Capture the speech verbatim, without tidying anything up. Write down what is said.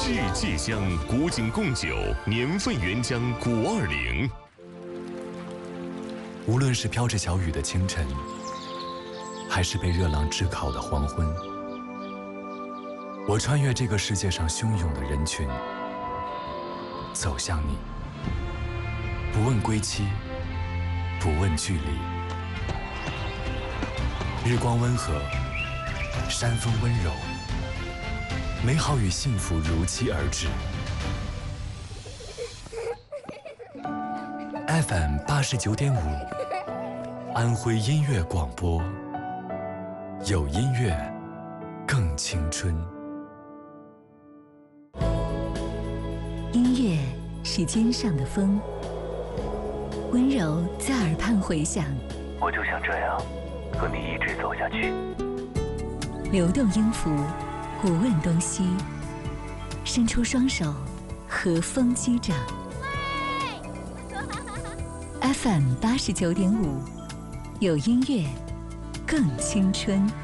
世界香古井贡酒，年份原浆古二零。 无论是飘着小雨的清晨，还是被热浪炙烤的黄昏，我穿越这个世界上汹涌的人群，走向你，不问归期，不问距离。日光温和，山风温柔，美好与幸福如期而至。F M 八十九点五，安徽音乐广播，有音乐，更青春。 音乐是肩上的风，温柔在耳畔回响。 我就想这样和你一直走下去。 流动音符，不问东西，伸出双手，和风击掌。F M 八十九点五，有音乐，更青春。